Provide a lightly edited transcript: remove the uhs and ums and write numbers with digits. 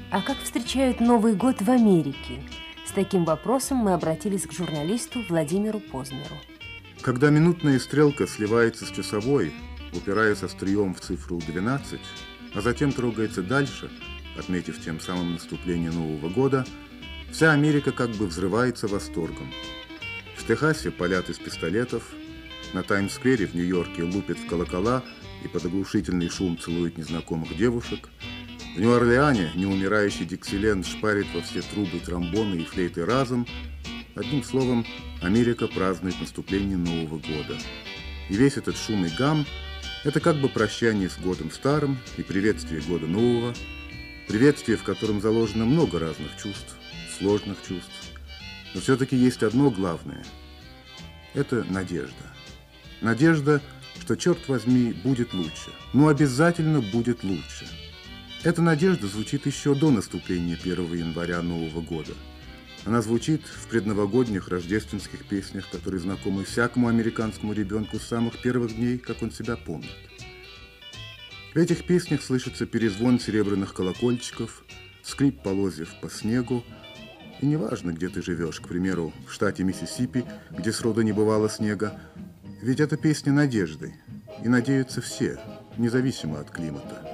А как встречают Новый год в Америке? С таким вопросом мы обратились к журналисту Владимиру Познеру. Когда минутная стрелка сливается с часовой, упираясь острием в цифру 12, а затем трогается дальше, отметив тем самым наступление Нового года, вся Америка как бы взрывается восторгом. В Техасе палят из пистолетов, на Таймс-сквере в Нью-Йорке лупят в колокола и под оглушительный шум целуют незнакомых девушек. В Нью-Орлеане неумирающий Диксиленд шпарит во все трубы, тромбоны и флейты разом. Одним словом, Америка празднует наступление Нового года. И весь этот шум и гам – это как бы прощание с годом старым и приветствие года нового, приветствие, в котором заложено много разных чувств, сложных чувств. Но все-таки есть одно главное – это надежда. Надежда, что, черт возьми, будет лучше. Ну, обязательно будет лучше. Эта надежда звучит еще до наступления 1 января Нового года. Она звучит в предновогодних рождественских песнях, которые знакомы всякому американскому ребенку с самых первых дней, как он себя помнит. В этих песнях слышится перезвон серебряных колокольчиков, скрип полозьев по снегу. И неважно, где ты живешь, к примеру, в штате Миссисипи, где сроду не бывало снега, ведь это песня надежды, и надеются все, независимо от климата.